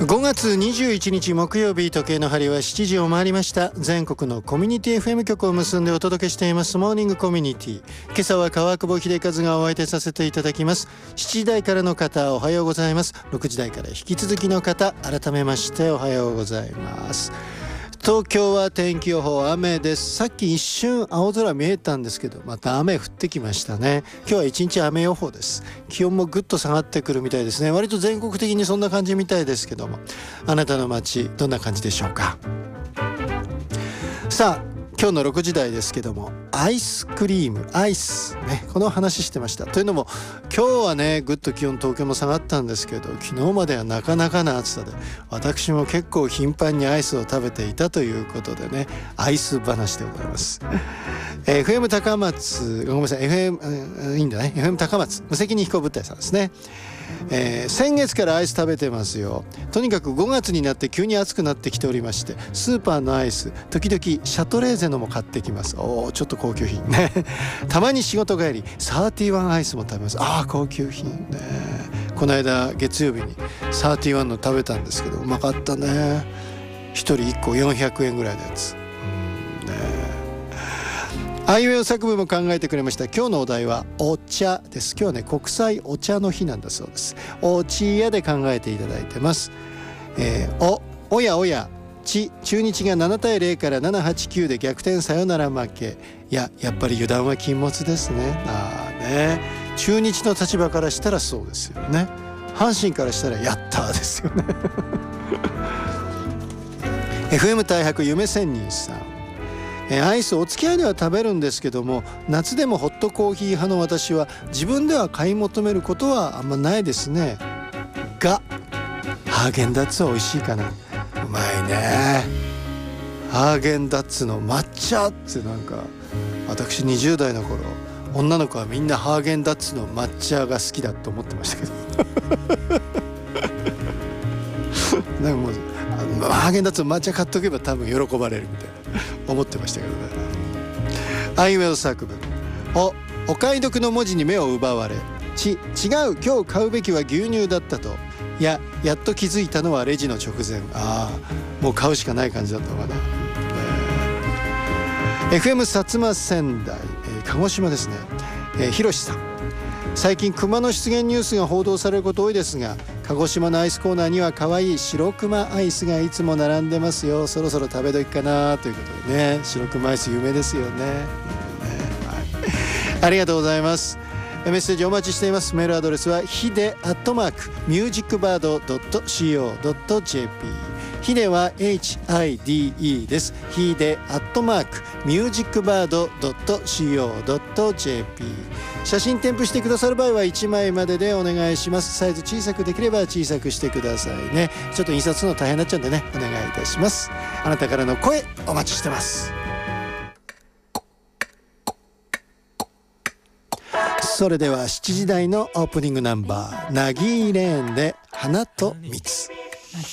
5月21日木曜日、時計の針は7時を回りました。全国のコミュニティ FM 局を結んでお届けしていますモーニングコミュニティ。今朝は川久保秀和がお相手させていただきます。7時台からの方おはようございます。6時台から引き続きの方改めましておはようございます。東京は天気予報雨です。さっき一瞬青空見えたんですけど、また雨降ってきましたね。今日は一日雨予報です。気温もぐっと下がってくるみたいですね。割と全国的にそんな感じみたいですけども、あなたの街どんな感じでしょうか。さあ今日の6時台ですけども、アイスクリーム、アイスね、この話してました。というのも今日はねぐっと気温東京も下がったんですけど、昨日まではなかなかな暑さで、私も結構頻繁にアイスを食べていたということでね、アイス話でございます。FM 高松、ごめんなさい、FM いいんだね、FM 高松無責任飛行物体さんですね。先月からアイス食べてますよ。とにかく5月になって急に暑くなってきておりまして、スーパーのアイス時々シャトレーゼのも買ってきます。ちょっと高級品ねたまに仕事帰り31アイスも食べます。高級品ね。この間月曜日に31の食べたんですけど、うまかったね。1人1個400円ぐらいのやつあいうえお作文も考えてくれました。今日のお題はお茶です。今日はね国際お茶の日なんだそうです。おちやで考えていただいてます。おや中日が7対0から7-8-9で逆転サヨナラ負け。やっぱり油断は禁物ですね。中日の立場からしたらそうですよね。阪神からしたらやったーですよねFM 大白夢仙人さん、アイスお付き合いでは食べるんですけども、夏でもホットコーヒー派の私は自分では買い求めることはあんまないですね。がハーゲンダッツは美味しいかな。うまいね。ハーゲンダッツの抹茶ってなんか、私20代の頃女の子はみんなハーゲンダッツの抹茶が好きだと思ってましたけどなんかもうハーゲンダッツの抹茶買っとけば多分喜ばれるみたいな思ってましたけどね。あいうえお作文。お買い得の文字に目を奪われ。違う、今日買うべきは牛乳だったと。やっと気づいたのはレジの直前。もう買うしかない感じだったのかな。FM 薩摩仙台、鹿児島ですね。ひろしさん、最近熊の出現ニュースが報道されること多いですが、鹿児島のアイスコーナーには可愛い白熊アイスがいつも並んでますよ。そろそろ食べ時かなということでね、白熊アイス有名ですよね。ありがとうございます。メッセージお待ちしています。メールアドレスはひで@musicbird.co.jp。 ひでは HIDE です。ひで@musicbird.co.jp。 写真添付してくださる場合は1枚まででお願いします。サイズ小さくできれば小さくしてくださいね。ちょっと印刷するの大変になっちゃうんでね、お願いいたします。あなたからの声お待ちしてます。それでは7時台のオープニングナンバー、ナギーレーンで花と蜜。